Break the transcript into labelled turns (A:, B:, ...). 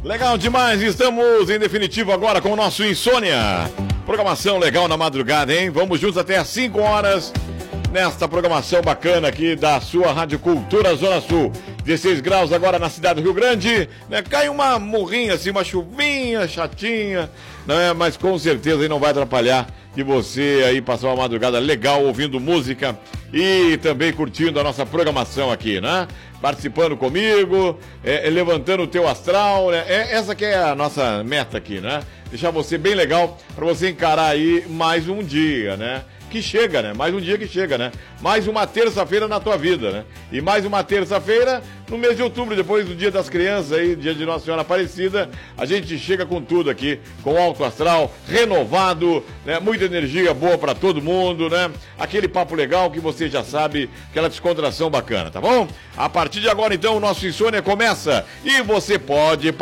A: Legal demais, estamos em definitivo agora com o nosso Insônia. Programação legal na madrugada, hein? Vamos juntos até às 5 horas nesta programação bacana aqui da sua Rádio Cultura Zona Sul. 16 graus agora na cidade do Rio Grande, né? Cai uma morrinha assim, uma chuvinha chatinha, né? Mas com certeza aí não vai atrapalhar de você aí passar uma madrugada legal ouvindo música e também curtindo a nossa programação aqui, né? Participando comigo, levantando o teu astral, né? Essa que é a nossa meta aqui, né? Deixar você bem legal para você encarar aí mais um dia, né? Que chega, né? Mais um dia que chega, né? Mais uma terça-feira na tua vida, né? E mais uma terça-feira no mês de outubro, depois do Dia das Crianças aí, dia de Nossa Senhora Aparecida, a gente chega com tudo aqui, com alto astral, renovado, né? Muita energia boa pra todo mundo, né? Aquele papo legal que você já sabe, aquela descontração bacana, tá bom? A partir de agora, então, o nosso Insônia começa e você pode